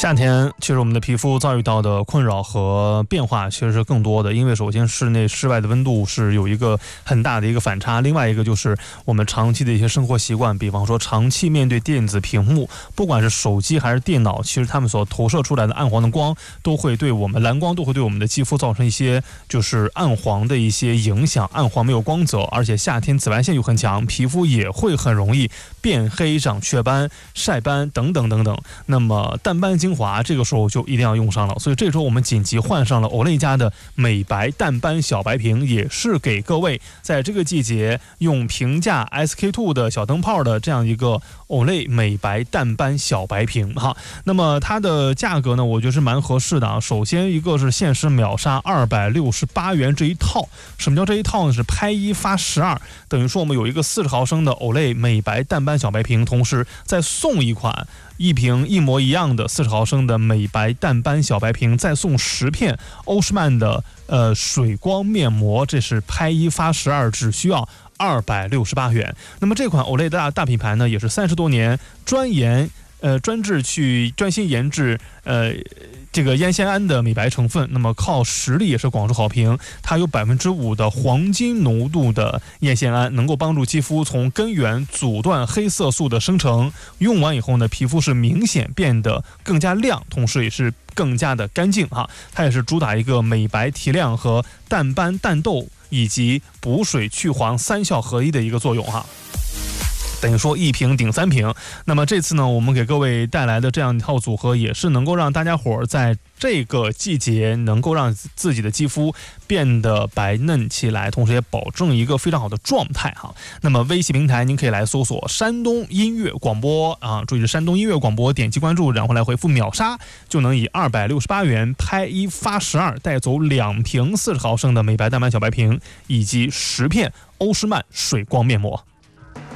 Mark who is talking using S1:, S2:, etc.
S1: 夏天其实我们的皮肤遭遇到的困扰和变化其实是更多的，因为首先室内室外的温度是有一个很大的一个反差，另外一个就是我们长期的一些生活习惯，比方说长期面对电子屏幕，不管是手机还是电脑，其实它们所投射出来的暗黄的光都会对我们蓝光都会对我们的肌肤造成一些就是暗黄的一些影响，暗黄没有光泽，而且夏天紫外线又很强，皮肤也会很容易变黑、长雀斑、晒斑等等等等。那么淡斑精华这个时候就一定要用上了，所以这时候我们紧急换上了 Olay 家的美白淡斑小白瓶，也是给各位在这个季节用平价 SK2 的小灯泡的这样一个 Olay 美白淡斑小白瓶哈。那么它的价格呢，我觉得是蛮合适的啊。首先一个是限时秒杀268元这一套，什么叫这一套呢？是拍一发12，等于说我们有一个40毫升的 Olay 美白淡斑小白瓶，同时再送一瓶一模一样的40毫升的美白淡斑小白瓶，再送10片欧诗漫的水光面膜，这是拍一发12，只需要268元。那么这款 Olay 的大品牌呢，也是30多年专心研制这个烟酰胺的美白成分，那么靠实力也是广受好评。它有5%的黄金浓度的烟酰胺，能够帮助肌肤从根源阻断黑色素的生成。用完以后呢，皮肤是明显变得更加亮，同时也是更加的干净哈。它也是主打一个美白提亮和淡斑淡痘以及补水去黄3效合一的一个作用哈。等于说1瓶顶3瓶。那么这次呢，我们给各位带来的这样一套组合，也是能够让大家伙儿在这个季节能够让自己的肌肤变得白嫩起来，同时也保证一个非常好的状态哈。那么微信平台您可以来搜索山东音乐广播啊，注意是山东音乐广播，点击关注，然后来回复秒杀，就能以268元拍一发12带走2瓶40毫升的美白淡斑小白瓶，以及10片欧诗漫水光面膜。